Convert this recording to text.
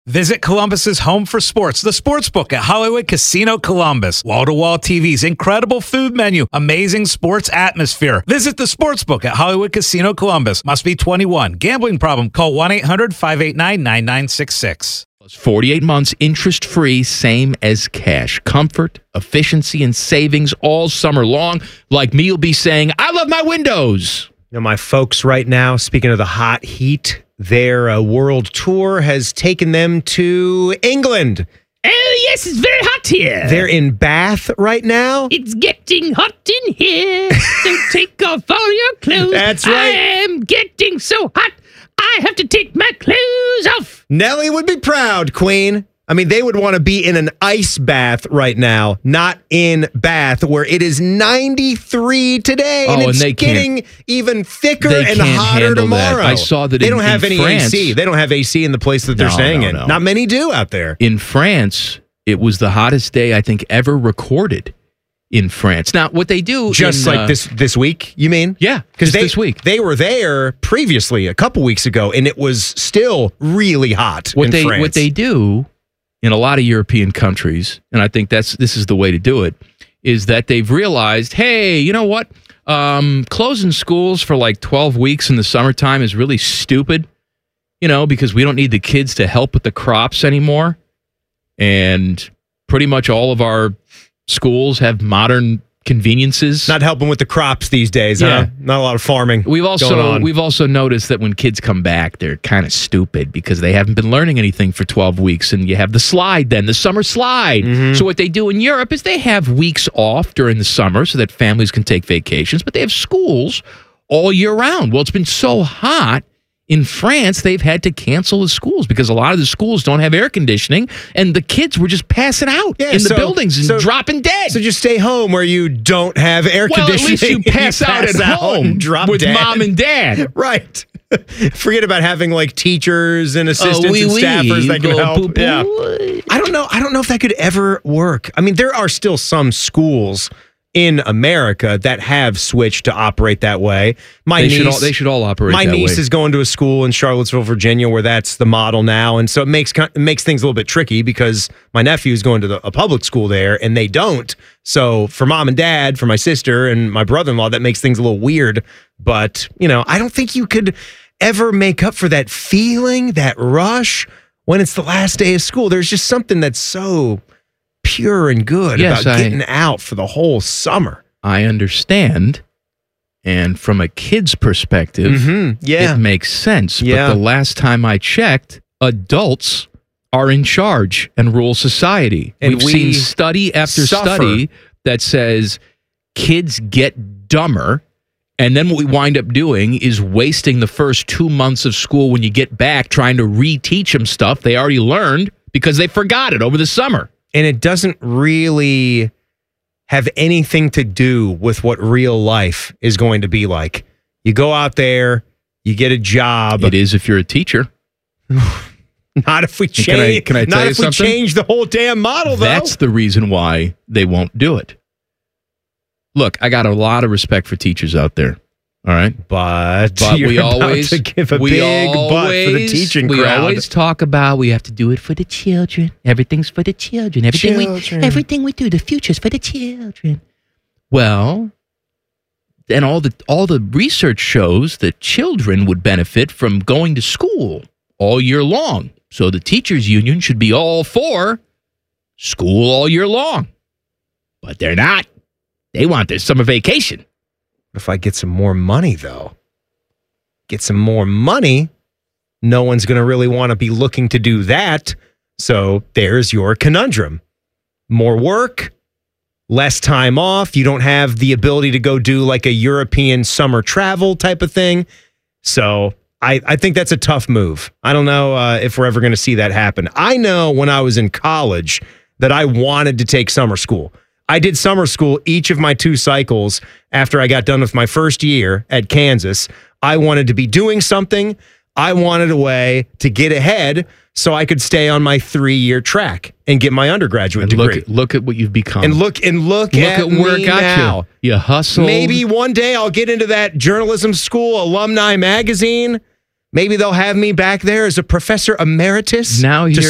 Visit Columbus's home for sports, the Sportsbook at Hollywood Casino Columbus. Wall-to-wall TVs, incredible food menu, amazing sports atmosphere. Visit the Sportsbook at Hollywood Casino Columbus. Must be 21. Gambling problem? Call 1-800-589-9966. 48 months interest-free, same as cash. Comfort, efficiency, and savings all summer long. Like me, you'll be saying, I love my windows. You know, my folks right now, speaking of the hot heat, their world tour has taken them to England. Oh, yes, it's very hot here. They're in Bath right now. It's getting hot in here, so take off all your clothes. That's right. I am getting so hot, I have to take my clothes off. Nelly would be proud, Queen. I mean, they would want to be in an ice bath right now, not in Bath, where it is 93 today, and it's getting even thicker and hotter tomorrow. That. I saw that they don't have any France, AC. They don't have AC in the place that they're staying in. Not many do out there. In France, it was the hottest day I think ever recorded in France. Now, what they do just like this week, you mean? Yeah, because this week they were there previously a couple weeks ago, and it was still really hot in France. What they do in a lot of European countries, and I think this is the way to do it, is that they've realized, hey, you know what? Closing schools for like 12 weeks in the summertime is really stupid, because we don't need the kids to help with the crops anymore. And pretty much all of our schools have modern conveniences. Not helping with the crops these days, huh? Not a lot of farming. We've also noticed that when kids come back, they're kind of stupid because they haven't been learning anything for 12 weeks, and you have the summer slide. Mm-hmm. So what they do in Europe is they have weeks off during the summer so that families can take vacations, but they have schools all year round. Well, it's been so hot in France, they've had to cancel the schools because a lot of the schools don't have air conditioning, and the kids were just passing out in the buildings and dropping dead. So just stay home where you don't have air conditioning. Well, at least you pass out at home with dead. Mom and dad. Right. Forget about having like teachers and assistants and staffers that can help. Yeah. I don't know if that could ever work. I mean, there are still some schools in America that have switched to operate that way. They should all operate that way. My niece is going to a school in Charlottesville, Virginia, where that's the model now, and so it makes things a little bit tricky because my nephew is going to a public school there, and they don't. So for mom and dad, for my sister and my brother-in-law, that makes things a little weird. But I don't think you could ever make up for that feeling, that rush, when it's the last day of school. There's just something that's so pure and good about getting out for the whole summer. I understand. And from a kid's perspective, it makes sense. But the last time I checked, adults are in charge and rule society. And we've seen study after study that says kids get dumber. And then what we wind up doing is wasting the first 2 months of school when you get back trying to reteach them stuff they already learned because they forgot it over the summer. And it doesn't really have anything to do with what real life is going to be like. You go out there, you get a job. It is if you're a teacher. Not if we change. Can I tell you something? We change the whole damn model, though. That's the reason why they won't do it. Look, I got a lot of respect for teachers out there. All right, but you're we always to give a big butt for the teaching crowd. We always talk about we have to do it for the children. Everything's for the children. Everything we do, the future's for the children. Well, and all the research shows that children would benefit from going to school all year long. So the teachers union should be all for school all year long, but they're not. They want their summer vacation. If I get some more money, though, no one's going to really want to be looking to do that. So there's your conundrum. More work, less time off. You don't have the ability to go do like a European summer travel type of thing. So I think that's a tough move. I don't know if we're ever going to see that happen. I know when I was in college that I wanted to take summer school. I did summer school each of my 2 cycles after I got done with my first year at Kansas. I wanted to be doing something. I wanted a way to get ahead so I could stay on my 3-year track and get my undergraduate degree. Look at what you've become. And look at where it got now. You hustle. Maybe one day I'll get into that journalism school alumni magazine. Maybe they'll have me back there as a professor emeritus now to